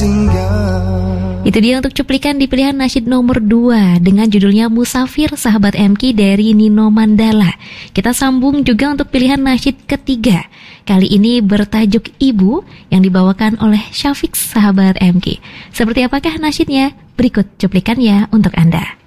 singgah. Itu dia untuk cuplikan di pilihan nasyid nomor 2 dengan judulnya Musafir, sahabat MK dari Nino Mandala. Kita sambung juga untuk pilihan nasyid ketiga. Kali ini bertajuk Ibu yang dibawakan oleh Syafiq, sahabat MK. Seperti apakah nasyidnya? Berikut cuplikannya untuk Anda.